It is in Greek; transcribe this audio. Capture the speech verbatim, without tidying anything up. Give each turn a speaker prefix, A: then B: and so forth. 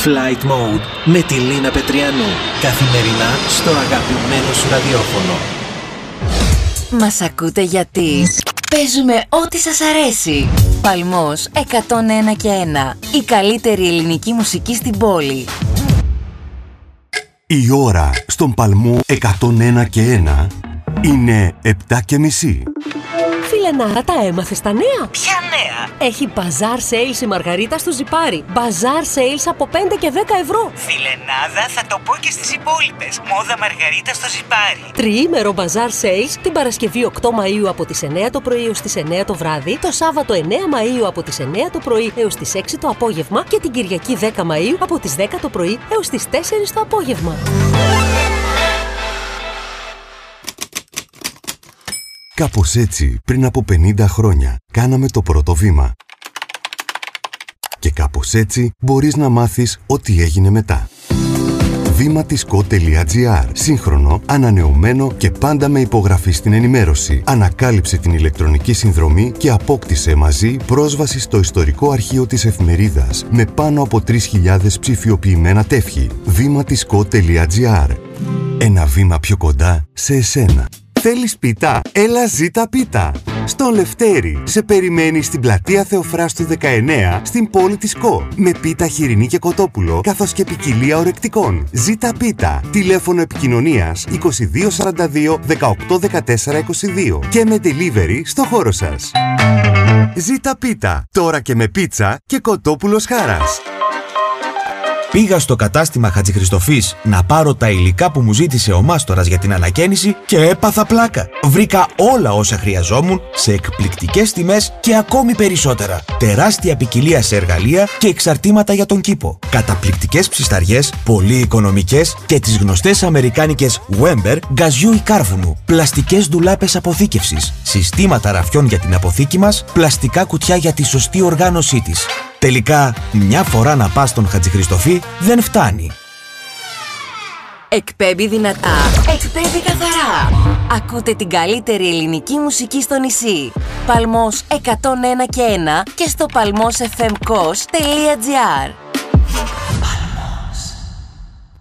A: Flight Mode με τη Λίνα Πετριανού. Καθημερινά στο αγαπημένο σου ραδιόφωνο.
B: Μας ακούτε γιατί παίζουμε ό,τι σας αρέσει. Παλμός εκατόν ένα και ένα. Η καλύτερη ελληνική μουσική στην πόλη.
C: Η ώρα στον Παλμό εκατόν ένα και ένα είναι επτά και μισή.
D: Φιλενάρα, τα έμαθες τα νέα?
E: Ποια νέα?
D: Έχει Bazaar Sales η Μαργαρίτα στο Ζιπάρι. Bazaar Sales από πέντε και δέκα ευρώ.
E: Φιλενάδα, θα το πω και στις υπόλοιπες. Μόδα Μαργαρίτα στο Ζιπάρι.
D: Τριήμερο Bazaar Sales την Παρασκευή οκτώ Μαΐου από τις εννέα το πρωί έως τις εννέα το βράδυ, το Σάββατο εννέα Μαΐου από τις εννέα το πρωί έως τις έξι το απόγευμα και την Κυριακή δέκα Μαΐου από τις δέκα το πρωί έως τις τέσσερις το απόγευμα.
C: Κάπως έτσι, πριν από πενήντα χρόνια, κάναμε το πρώτο βήμα. Και κάπως έτσι μπορείς να μάθεις ό,τι έγινε μετά. βήματισκο τελεία τζι άρ. Σύγχρονο, ανανεωμένο και πάντα με υπογραφή στην ενημέρωση. Ανακάλυψε την ηλεκτρονική συνδρομή και απόκτησε μαζί πρόσβαση στο ιστορικό αρχείο της εφημερίδας με πάνω από τρεις χιλιάδες ψηφιοποιημένα τεύχη. βήματισκο τελεία τζι άρ. Ένα βήμα πιο κοντά σε εσένα. Θέλεις πίτα? Έλα ζήτα πίτα! Στον Λευτέρη σε περιμένει στην πλατεία Θεοφράστου δεκαεννέα στην πόλη της Κο. Με πίτα χοιρινή και κοτόπουλο καθώς και ποικιλία ορεκτικών. Ζήτα πίτα! Τηλέφωνο επικοινωνίας είκοσι δύο σαράντα δύο δεκαοκτώ δεκατέσσερα είκοσι δύο και με delivery στο χώρο σας. Ζήτα πίτα! Τώρα και με πίτσα και κοτόπουλος χάρας.
F: Πήγα στο κατάστημα Χατζηχριστοφής να πάρω τα υλικά που μου ζήτησε ο μάστορας για την ανακαίνιση και έπαθα πλάκα. Βρήκα όλα όσα χρειαζόμουν σε εκπληκτικές τιμές και ακόμη περισσότερα. Τεράστια ποικιλία σε εργαλεία και εξαρτήματα για τον κήπο. Καταπληκτικές ψισταριές, πολύ οικονομικές και τις γνωστές αμερικάνικες Weber γκαζιού ή κάρβουνου. Πλαστικές ντουλάπες αποθήκευσης, συστήματα ραφιών για την αποθήκη μας, πλαστικά κουτιά για τη σωστή οργάνωσή της. Τελικά, μια φορά να πας στον Χατζηχριστοφή δεν φτάνει.
B: Εκπέμπει δυνατά, εκπέμπει καθαρά. Ακούτε την καλύτερη ελληνική μουσική στο νησί. Παλμός εκατόν ένα και ένα και στο παλμός εφ εμ κος τελεία τζι άρ.